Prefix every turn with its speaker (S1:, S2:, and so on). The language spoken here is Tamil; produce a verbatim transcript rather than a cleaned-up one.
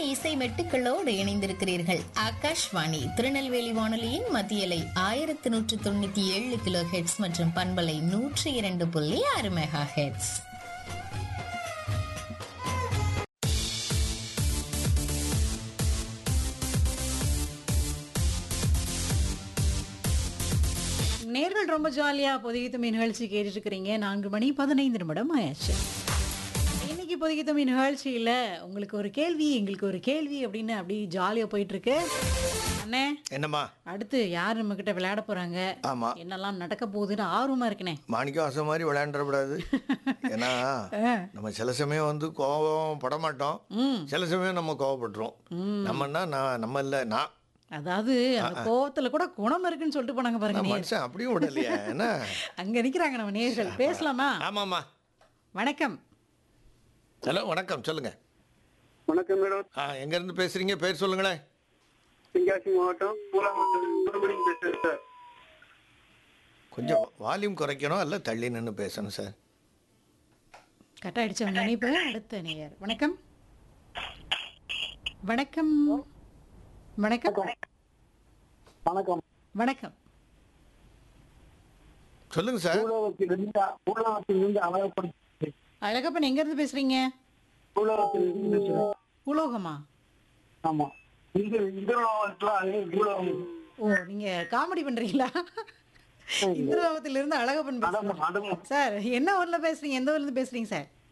S1: இசை மெட்டுக்களோடு இணைந்திருக்கிறீர்கள். ஆகாஷ்வாணி திருநெல்வேலி வானொலியின் மத்தியலை ஆயிரத்தி நூற்று தொண்ணூத்தி ஏழு கிலோ ஹெட்ஸ் மற்றும் பண்பலை நூற்றி இரண்டு புள்ளி ஆறு மெகா ஹெட்ஸ்.
S2: நேர்கள் ரொம்ப ஜாலியா பொதிகை தம்பி நிகழ்ச்சி கேட்டுட்டு இருக்கிறீங்க. நான்கு மணி பதினைந்து நிமிடம் ஆயாச்சு. இன்னைக்கு பொதிகை தம்பி நிகழ்ச்சியில உங்களுக்கு ஒரு கேள்வி எங்களுக்கு ஒரு கேள்வி அப்படின்னு அப்படி ஜாலியா போயிட்டு இருக்கு. அண்ணே
S3: என்னம்மா
S2: அடுத்து யார் நம்ம கிட்ட விளையாட போறாங்க,
S3: ஆமா
S2: என்னெல்லாம் நடக்க போகுதுன்னு ஆர்வமா இருக்கனே.
S3: மாணிக்கம் ஆசை மாதிரி விளையாண்டக்கூடாது. ஏன்னா நம்ம சில சமயம் வந்து கோபம் பட மாட்டோம், சில சமயம் நம்ம கோவப்பட்டுரும். நம்மன்னா நான் நம்ம இல்லை நான்
S2: அதாவது அந்த கோவத்துல கூட குணம் இருக்குன்னு சொல்லிட்டு போனாங்க பாருங்க.
S3: மனுஷன் அப்படியும் விடலையா என்ன?
S2: அங்க நிக்கிறாங்க நம்ம நேர்கள். பேசலாமா?
S3: ஆமாம்மா.
S2: வணக்கம்.
S3: ஹலோ வணக்கம், சொல்லுங்க.
S4: வணக்கம் மேடம்.
S3: ஆ எங்கேருந்து பேசுறீங்க? பேர் சொல்லுங்களேன்.
S4: தென்காசி மாவட்டம் பூலாவட்டம் பேசுறேன் சார்.
S3: கொஞ்சம் வால்யூம் குறைக்கணும், அல்ல தள்ளி நின்று பேசணும் சார்.
S2: கட் ஆயிடுச்சு அவங்க நினைப்பு. அடுத்த நேயர். வணக்கம். வணக்கம். வணக்கம்.
S4: வணக்கம்.
S2: வணக்கம்.
S3: சொல்லுங்க சார்.
S4: பூலோகத்திலிருந்து பூலோகத்திலிருந்து அழகப்படுத்தி
S2: அழகப்பன் எங்க இருந்து பேசுறீங்க?
S4: பூலோகத்திலிருந்து பேசுறேன்.
S2: பூலோகமா?
S4: ஆமா. இந்த இந்திரலோகத்துல பூலோகம்.
S2: ஓ, நீங்க காமெடி பண்றீங்களா? இந்திரலோகத்திலிருந்து அழகப்பன் பேசுறேன் சார். என்ன ஊர்ல பேசுறீங்க? எந்த ஊர்ல இருந்து பேசுறீங்க சார்?